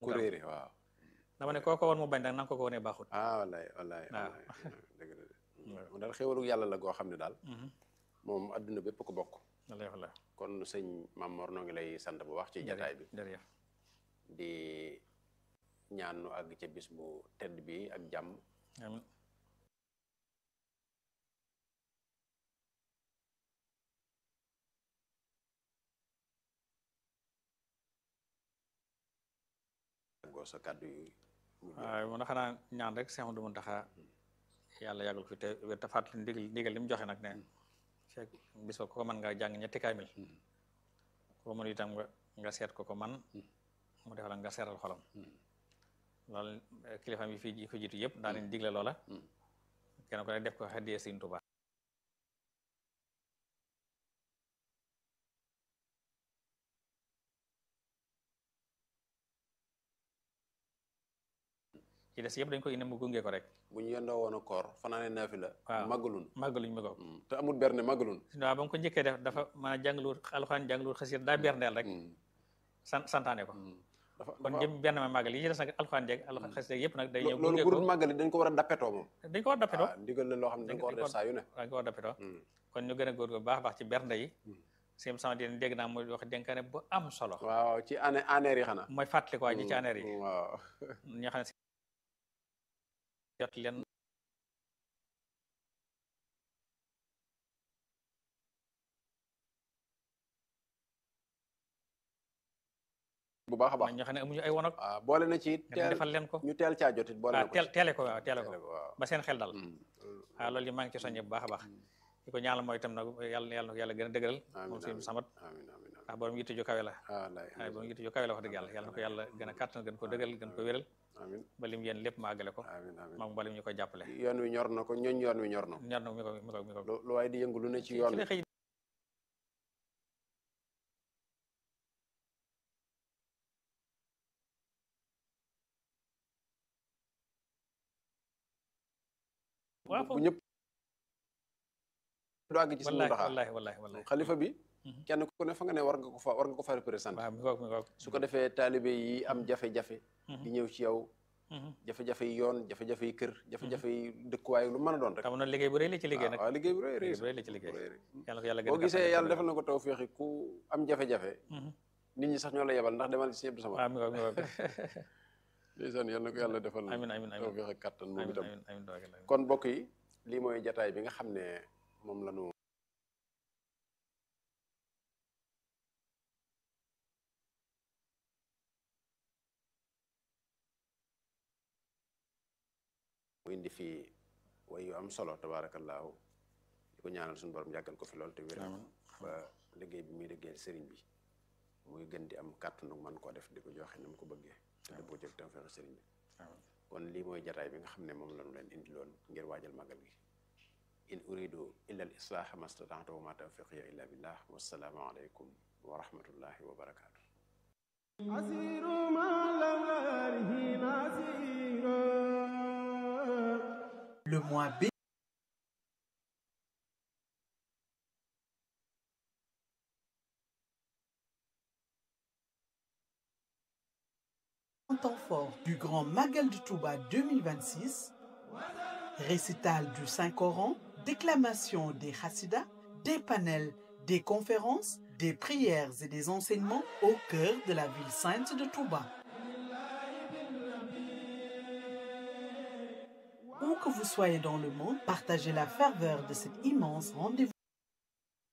ku réere waaw. dama ne koo ko woon mu bañ nag na nga ko wanee baaxut. wallaay wallaay waaw dëgg la de mu daal xéwalu yàlla la goo xam ne daal moom adduna bépp ko bokk. wallaay wallaay. kon sëñ Mamor noo ngi lay sant bu wax ci jataay bi jërëjëf di ñaan nu àgg ca bis bu tedd bi ak jàmm. amiin. goo sa kàddu yu waaw mun na xanaa ñaan rek Seex Ahmadu Muntaxa yàlla yàggal fi te wér te fàttali ndigal li mu joxe nag ne fekk bis ba ko mën nga jàng ñetti kaamil ko mën itam nga seet ko man mu defal nga seeral xolam loolu kilifaam yi fii ko jiitu yëpp daa nañ digle loola kenn ko ne def ko xaddiyee Sëriñ Tuubaa ci des yëpp dañ ko indi mu gunge ko rek bu ñu yendoo woon a koor fanaane naafi la waaw màggalun màggaluñ mi ko te amul berne màggalun waaw ba mu ko njëkkee def dafa mën a jàngaluwut alxuraan jàngaluwut xasida daa berndeel rek santaane ko kon jëm benn ma màggal yi ci des nag alxuraan jeeg xasida yëpp nag day ñëw loolu bu dul màggal dañ ko war a dappetoo moom dañ ko war a dappetoo ndigal la loo xam ne dañ ko war a def saa yu ne dañ ko war a dappetoo kon ñu gën a góor baax baax ci bernde yi sim sama dina dégg naa muy wax dénkaane bu am solo waaw ci aneer yi xanaa mooy fàttali ko waa ji ci aneer yi waaw ñoo xam ne jot leen bu baax a baax ñoo xam ne amuñu ay wonog waaw boole na ci nga defal leen ko ñu teel caa jotit boole na ko teele ko waaw teele ko waaw ba seen xel dal waaw loolu yi maa ngi ci soññe bu baax a baax di ko ñaanal mooy itam nag yàlla gën a dëgëral moom suñu samat ndax borom yitte ju kawe la waaye borom yitte ju kawe la wax dëgg yàlla na ko yàlla gën a kàttan gën ko dëgëral gën ko wéral ba lim yéen lépp ma àggale ko moom mbalim ñu koy jàppale yoon wi ñor na ko ñooñ yoon wi ñor na ñor na mi ko lu waaye di yëngu lu ne ci yoon wi bu ñëpp du àgg ci suñu wallaahi xalifa bi kenn ku ne fa nga ne war nga ko fa représenté waaw mi ko su ko defee taalibe yi am jafe-jafe di ñëw ci yow jafe-jafe yi yoon jafe-jafe yi kër jafe-jafe yi dëkkuwaay lu mën a doon rek tam na liggéey bu rëy la ci liggéey nag waaw liggéey bu rëy la ci liggéey yàlla ko yàlla boo gisee yàlla defal na ko taw féexi ku am jafe-jafe nit ñi sax ñoo la yebal ndax demal ci Sëñ Abdou Samad waaw mi ko ndeysaan yàlla na ko yàlla defal amiin taw féex ak kattan moom itam amiin kon mbokk yi lii mooy jataay bi nga xam ne moom la ñu mu indi fii way yu am solo tabaarakallaahu di ko ñaanal suñu borom yàggal ko fi lool te wéral ba liggéey bi muy liggéeyal sëriñ bi muy gën di am kàttanu man koo def di ko joxe ni mu ko bëggee te dëppoo jëg tam fexe sëriñ bi kon lii mooy jataay bi nga xam ne moom lañu leen indi loon ngir waajal màggal gi in uridu illa al islaaha mastata'tu wa ma tawfiqiya illa billah wassalaamu aleykum wa rahmatullahi wa barakaatu Le mois B. Temps fort du Grand Magal de Touba 2026, récital du Saint-Coran, déclamation des Hassidas, des panels, des conférences, des prières et des enseignements au cœur de la ville sainte de Touba. Où que vous soyez dans le monde, partagez la ferveur de cet immense rendez-vous.